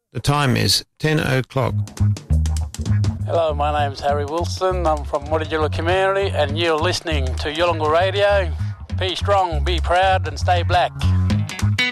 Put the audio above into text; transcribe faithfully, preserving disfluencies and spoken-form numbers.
The time is ten o'clock. Hello, my name's Harry Wilson. I'm from Mutijula community and you're listening to Yolngu Radio. Be strong, be proud and stay black.